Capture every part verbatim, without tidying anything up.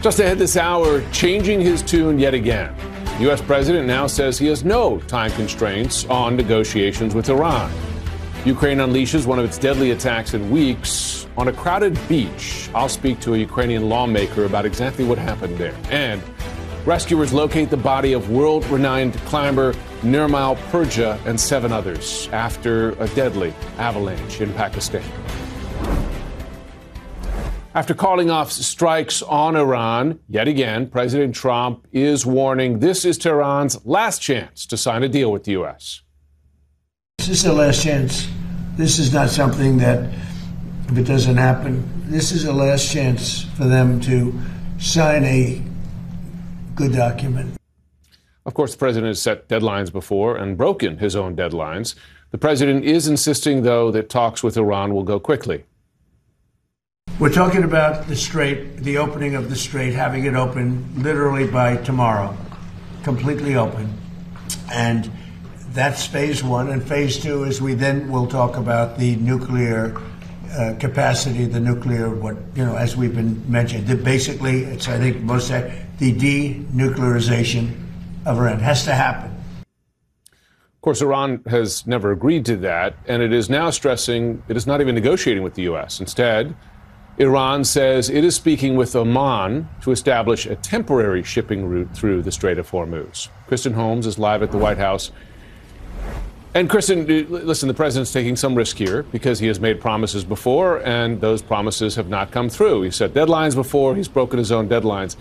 Just ahead this hour, changing his tune yet again. The U S president now says he has no time constraints on negotiations with Iran. Ukraine unleashes one of its deadly attacks in weeks on a crowded beach. I'll speak to a Ukrainian lawmaker about exactly what happened there. And rescuers locate the body of world-renowned climber Nirmal Purja and seven others after a deadly avalanche in Pakistan. After calling off strikes on Iran, yet again, President Trump is warning this is Tehran's last chance to sign a deal with the U S. This is the last chance. This is not something that, if it doesn't happen, this is the last chance for them to sign a good document. Of course, the president has set deadlines before and broken his own deadlines. The president is insisting, though, that talks with Iran will go quickly. We're talking about the Strait, the opening of the Strait, having it open literally by tomorrow, completely open. And that's phase one. And phase two is we then will talk about the nuclear uh, capacity, the nuclear, what, you know, as we've been mentioned. The, basically, it's, I think, most of the denuclearization of Iran has to happen. Of course, Iran has never agreed to that, and it is now stressing it is not even negotiating with the U S. Instead, Iran says it is speaking with Oman to establish a temporary shipping route through the Strait of Hormuz. Kristen Holmes is live at the White House. And Kristen, listen, the president's taking some risk here because he has made promises before, and those promises have not come through. He set deadlines before. He's broken his own deadlines.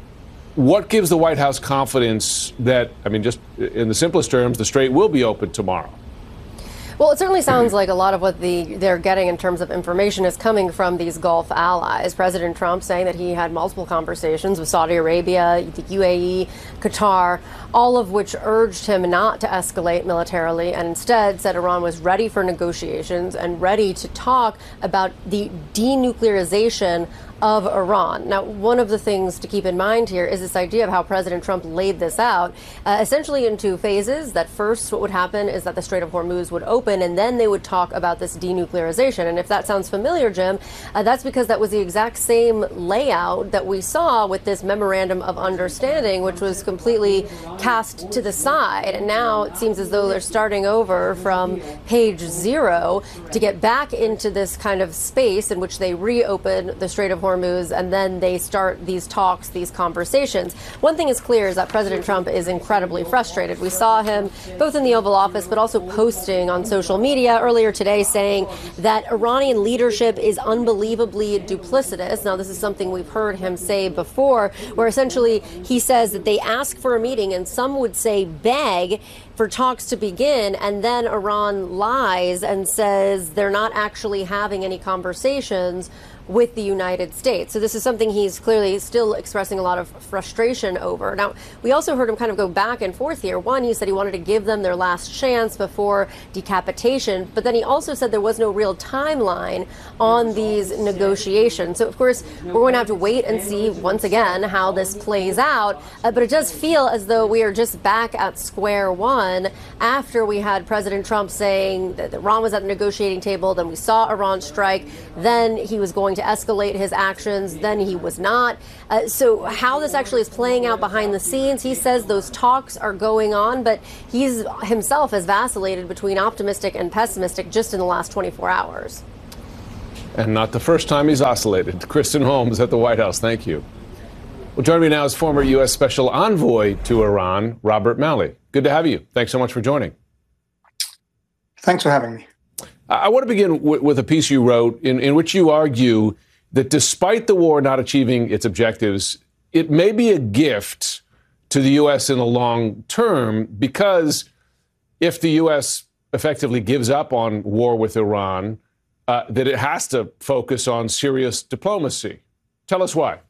What gives the White House confidence that, I mean, just in the simplest terms, the Strait will be open tomorrow? Well, it certainly sounds like a lot of what the, they're getting in terms of information is coming from these Gulf allies. President Trump saying that he had multiple conversations with Saudi Arabia, the U A E, Qatar, all of which urged him not to escalate militarily and instead said Iran was ready for negotiations and ready to talk about the denuclearization of Iran. Now, one of the things to keep in mind here is this idea of how President Trump laid this out, uh, essentially in two phases. That first, what would happen is that the Strait of Hormuz would open, and then they would talk about this denuclearization. And if that sounds familiar, Jim, uh, that's because that was the exact same layout that we saw with this memorandum of understanding, which was completely cast to the side. And now it seems as though they're starting over from page zero to get back into this kind of space in which they reopen the Strait of Hormuz. Hormuz, and then they start these talks, these conversations. One thing is clear is that President Trump is incredibly frustrated. We saw him both in the Oval Office, but also posting on social media earlier today saying that Iranian leadership is unbelievably duplicitous. Now, this is something we've heard him say before, where essentially he says that they ask for a meeting, and some would say beg for talks to begin, and then Iran lies and says they're not actually having any conversations with the United States. So this is something he's clearly still expressing a lot of frustration over. Now, we also heard him kind of go back and forth here. One, he said he wanted to give them their last chance before decapitation, but then he also said there was no real timeline on these negotiations. So, of course, we're going to have to wait and see once again how this plays out. Uh, but it does feel as though we are just back at square one after we had President Trump saying that Iran was at the negotiating table, then we saw Iran strike, then he was going to to escalate his actions, then he was not. Uh, so how this actually is playing out behind the scenes, he says those talks are going on, but he's himself has vacillated between optimistic and pessimistic just in the last twenty-four hours. And not the first time he's oscillated. Kristen Holmes at the White House, thank you. Well, joining me now is former U S Special Envoy to Iran, Robert Malley. Good to have you. Thanks so much for joining. Thanks for having me. I want to begin w- with a piece you wrote in, in which you argue that despite the war not achieving its objectives, it may be a gift to the U S in the long term, because if the U S effectively gives up on war with Iran, uh, that it has to focus on serious diplomacy. Tell us why.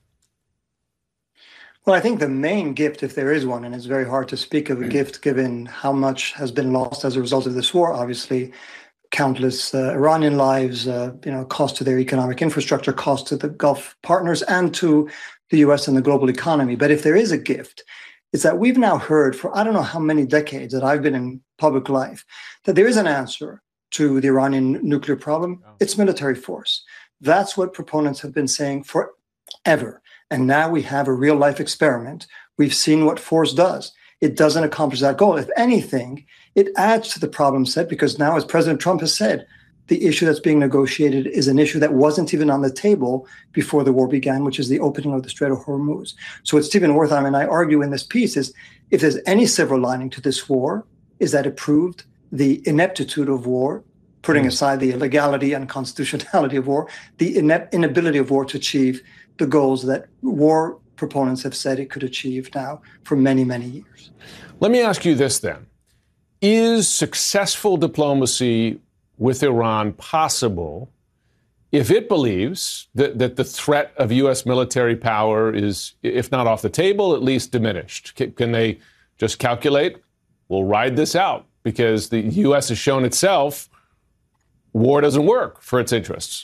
Well, I think the main gift, if there is one, and it's very hard to speak of a gift given how much has been lost as a result of this war, obviously, countless uh, Iranian lives, uh, you know, cost to their economic infrastructure, cost to the Gulf partners and to the U S and the global economy. But if there is a gift, it's that we've now heard for I don't know how many decades that I've been in public life, that there is an answer to the Iranian nuclear problem. It's military force. That's what proponents have been saying for ever. And now we have a real life experiment. We've seen what force does. It doesn't accomplish that goal. If anything, it adds to the problem set, because now, as President Trump has said, the issue that's being negotiated is an issue that wasn't even on the table before the war began, which is the opening of the Strait of Hormuz. So what Stephen Wertheim and I argue in this piece is, if there's any silver lining to this war, is that it proved the ineptitude of war, putting aside the illegality and constitutionality of war, the inept inability of war to achieve the goals that war proponents have said it could achieve now for many, many years. Let me ask you this then. Is successful diplomacy with Iran possible if it believes that, that the threat of U S military power is, if not off the table, at least diminished? Can, can they just calculate, we'll ride this out because the U S has shown itself war doesn't work for its interests?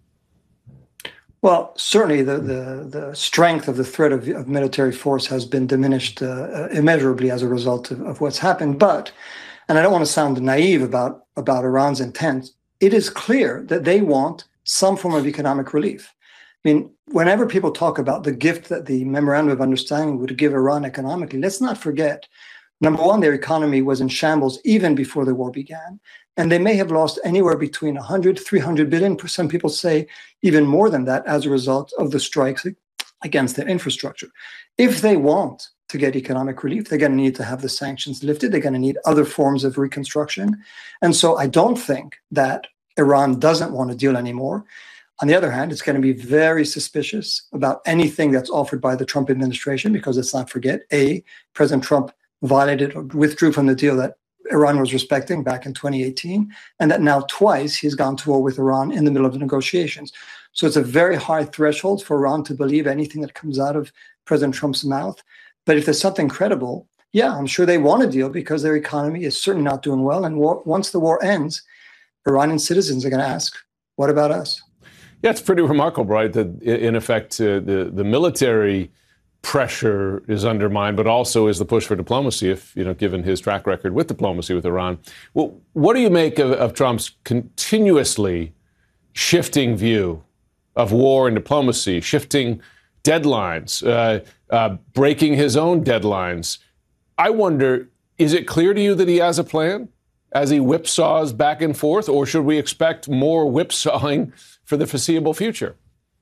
Well, certainly the, the, the strength of the threat of, of military force has been diminished uh, immeasurably as a result of, of what's happened. But, and I don't want to sound naive about, about Iran's intent, it is clear that they want some form of economic relief. I mean, whenever people talk about the gift that the Memorandum of Understanding would give Iran economically, let's not forget, number one, their economy was in shambles even before the war began. And they may have lost anywhere between one hundred, three hundred billion, some people say even more than that, as a result of the strikes against their infrastructure. If they want to get economic relief, they're going to need to have the sanctions lifted. They're going to need other forms of reconstruction. And so I don't think that Iran doesn't want a deal anymore. On the other hand, it's going to be very suspicious about anything that's offered by the Trump administration, because let's not forget, A, President Trump violated or withdrew from the deal that Iran was respecting back in twenty eighteen, and that now twice he's gone to war with Iran in the middle of the negotiations. So it's a very high threshold for Iran to believe anything that comes out of President Trump's mouth. But if there's something credible, yeah, I'm sure they want a deal, because their economy is certainly not doing well. And war, once the war ends, Iranian citizens are going to ask, what about us? Yeah, it's pretty remarkable, right, that in effect uh, the, the military pressure is undermined, but also is the push for diplomacy, if, you know, given his track record with diplomacy with Iran. Well, what do you make of, of Trump's continuously shifting view of war and diplomacy, shifting deadlines, uh, uh, breaking his own deadlines? I wonder, is it clear to you that he has a plan as he whipsaws back and forth, or should we expect more whipsawing for the foreseeable future?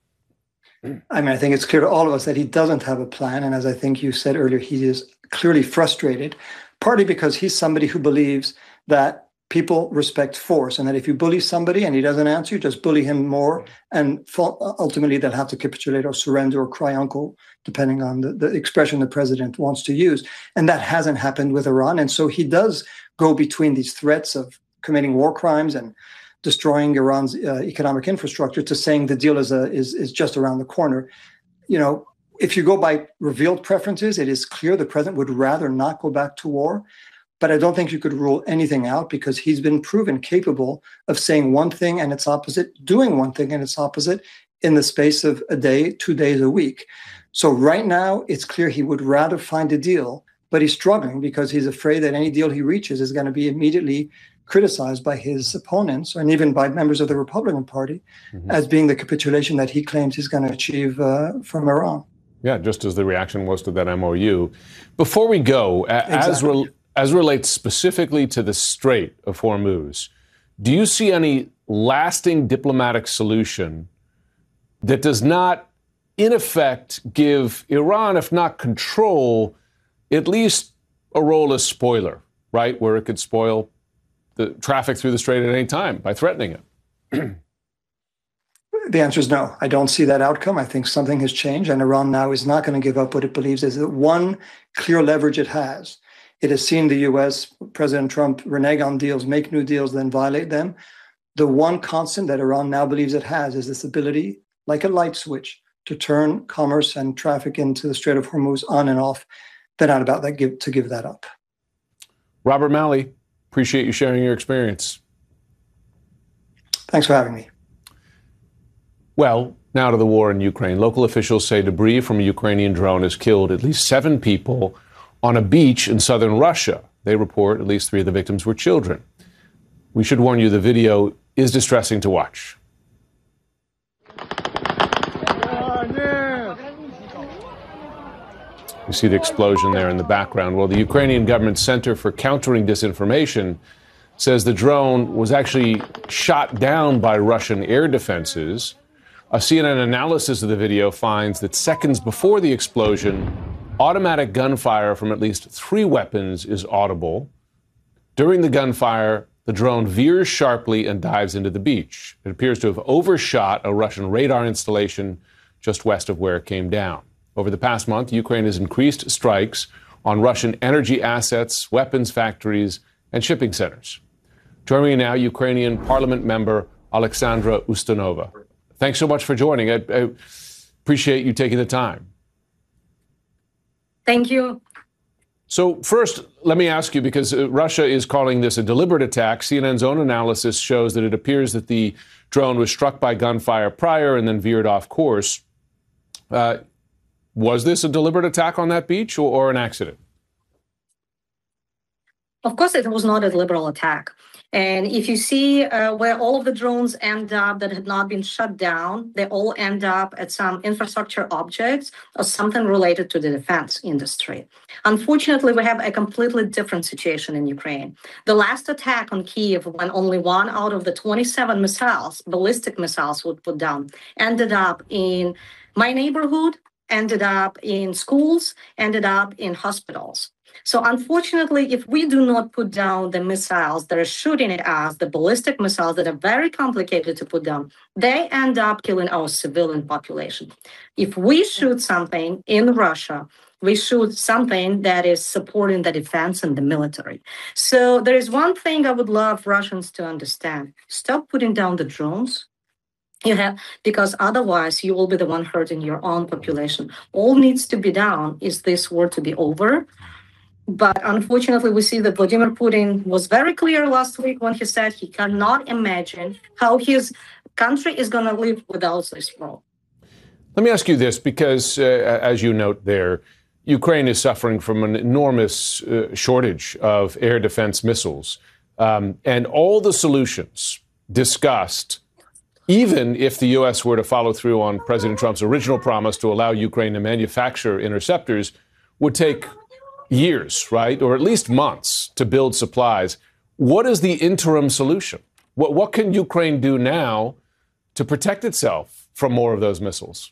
I mean, I think it's clear to all of us that he doesn't have a plan. And as I think you said earlier, he is clearly frustrated, partly because he's somebody who believes that people respect force, and that if you bully somebody and he doesn't answer, you just bully him more, and ultimately they'll have to capitulate or surrender or cry uncle, depending on the, the expression the president wants to use. And that hasn't happened with Iran. And so he does go between these threats of committing war crimes and destroying Iran's uh, economic infrastructure to saying the deal is, a, is, is just around the corner. You know, if you go by revealed preferences, it is clear the president would rather not go back to war. But I don't think you could rule anything out, because he's been proven capable of saying one thing and its opposite, doing one thing and its opposite in the space of a day, two days a week. So right now, it's clear he would rather find a deal, but he's struggling because he's afraid that any deal he reaches is going to be immediately criticized by his opponents and even by members of the Republican Party mm-hmm. as being the capitulation that he claims he's going to achieve uh, from Iran. Yeah, just as the reaction was to that M O U. Before we go, exactly. as, re- as relates specifically to the Strait of Hormuz, do you see any lasting diplomatic solution that does not, in effect, give Iran, if not control, at least a role as spoiler, right, where it could spoil the traffic through the strait at any time by threatening it? The answer is no. I don't see that outcome. I think something has changed, and Iran now is not going to give up what it believes is the one clear leverage it has. It has seen the U S, President Trump, renege on deals, make new deals, then violate them. The one constant that Iran now believes it has is this ability, like a light switch, to turn commerce and traffic into the Strait of Hormuz on and off. They're not about that give, to give that up. Robert Malley, appreciate you sharing your experience. Thanks for having me. Well, now to the war in Ukraine. Local officials say debris from a Ukrainian drone has killed at least seven people on a beach in southern Russia. They report at least three of the victims were children. We should warn you, the video is distressing to watch. You see the explosion there in the background. Well, the Ukrainian government Center for Countering Disinformation says the drone was actually shot down by Russian air defenses. A C N N analysis of the video finds that seconds before the explosion, automatic gunfire from at least three weapons is audible. During the gunfire, the drone veers sharply and dives into the beach. It appears to have overshot a Russian radar installation just west of where it came down. Over the past month, Ukraine has increased strikes on Russian energy assets, weapons factories, and shipping centers. Joining me now, Ukrainian parliament member Alexandra Ustinova. Thanks so much for joining. I, I appreciate you taking the time. Thank you. So first, let me ask you, because uh, Russia is calling this a deliberate attack. C N N's own analysis shows that it appears that the drone was struck by gunfire prior and then veered off course. Uh, was this a deliberate attack on that beach or, or an accident? Of course, it was not a deliberate attack. And if you see uh, where all of the drones end up that had not been shut down, they all end up at some infrastructure objects or something related to the defense industry. Unfortunately, we have a completely different situation in Ukraine. The last attack on Kyiv, when only one out of the twenty-seven missiles, ballistic missiles, would put down, ended up in my neighborhood, ended up in schools, ended up in hospitals. So unfortunately, if we do not put down the missiles that are shooting at us, the ballistic missiles that are very complicated to put down, they end up killing our civilian population. If we shoot something in Russia, we shoot something that is supporting the defense and the military. So there is one thing I would love Russians to understand. Stop putting down the drones. You have, because otherwise you will be the one hurting your own population. All needs to be done is this war to be over. But unfortunately, we see that Vladimir Putin was very clear last week when he said he cannot imagine how his country is going to live without this war. Let me ask you this, because uh, as you note there, Ukraine is suffering from an enormous uh, shortage of air defense missiles. Um, and all the solutions discussed, even if the U S were to follow through on President Trump's original promise to allow Ukraine to manufacture interceptors, would take years, right? Or at least months to build supplies. What is the interim solution? What, what can Ukraine do now to protect itself from more of those missiles?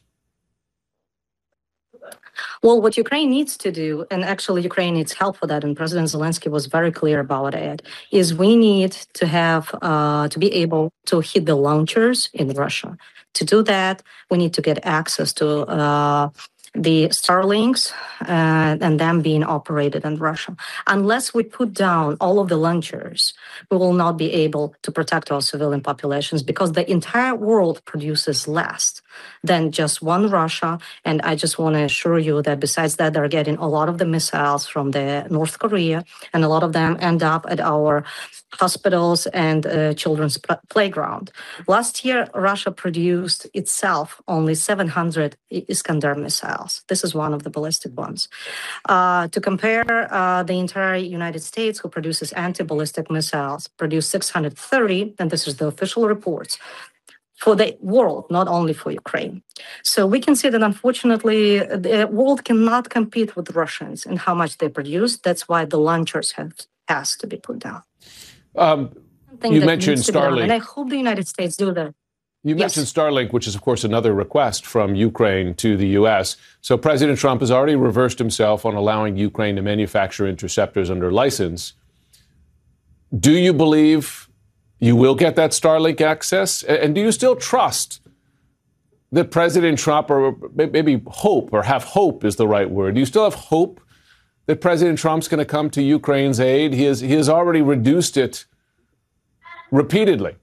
Well, what Ukraine needs to do, and actually Ukraine needs help for that, and President Zelensky was very clear about it, is we need to have, uh, to be able to hit the launchers in Russia. To do that, we need to get access to uh, the Starlinks uh, and them being operated in Russia. Unless we put down all of the launchers, we will not be able to protect our civilian populations, because the entire world produces less than just one Russia. And I just want to assure you that besides that, they're getting a lot of the missiles from the North Korea, and a lot of them end up at our hospitals and uh, children's pl- playground. Last year, Russia produced itself only seven hundred Iskander missiles. This is one of the ballistic ones. Uh, to compare, uh, the entire United States, who produces anti-ballistic missiles, produced six hundred thirty, and this is the official reports, for the world, not only for Ukraine. So we can see that, unfortunately, the world cannot compete with Russians in how much they produce. That's why the launchers have has to be put down. Um, you mentioned Starlink. And I hope the United States do that. You Yes. mentioned Starlink, which is, of course, another request from Ukraine to the U S. So President Trump has already reversed himself on allowing Ukraine to manufacture interceptors under license. Do you believe you will get that Starlink access? And do you still trust that President Trump, or maybe hope, or have hope is the right word, do you still have hope that President Trump's going to come to Ukraine's aid? He has, he has already reduced it repeatedly.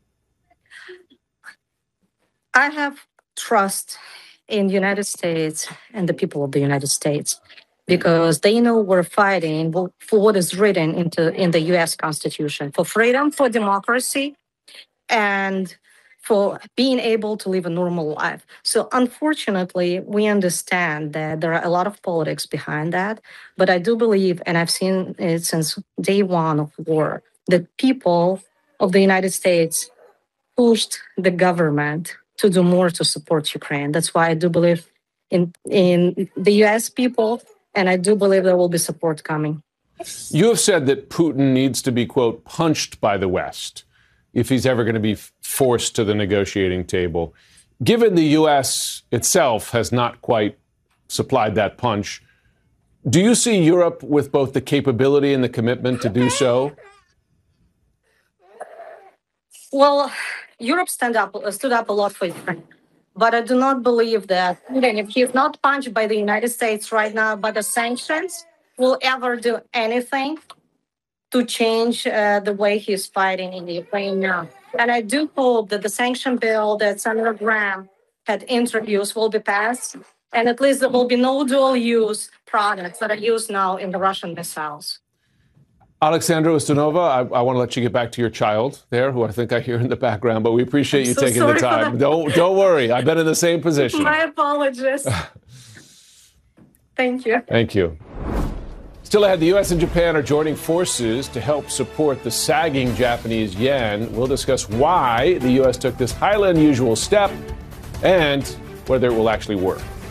I have trust in the United States and the people of the United States, because they know we're fighting for what is written into in the U S Constitution, for freedom, for democracy, and for being able to live a normal life. So unfortunately, we understand that there are a lot of politics behind that, but I do believe, and I've seen it since day one of war, that people of the United States pushed the government to do more to support Ukraine. That's why I do believe in, in the U S people And I do believe there will be support coming. You have said that Putin needs to be, quote, punched by the West if he's ever going to be forced to the negotiating table. Given the U S itself has not quite supplied that punch, do you see Europe with both the capability and the commitment to do so? Well, Europe stand up, stood up a lot for Ukraine. But I do not believe that even if he's not punched by the United States right now, by the sanctions, will ever do anything to change uh, the way he's fighting in the Ukraine now. And I do hope that the sanction bill that Senator Graham had introduced will be passed. And at least there will be no dual-use products that are used now in the Russian missiles. Alexandra Ustinova, I, I want to let you get back to your child there, who I think I hear in the background, but we appreciate I'm you so taking the time. Don't don't worry. I've been in the same position. My apologies. Thank you. Thank you. Still ahead, the U S and Japan are joining forces to help support the sagging Japanese yen. We'll discuss why the U S took this highly unusual step and whether it will actually work.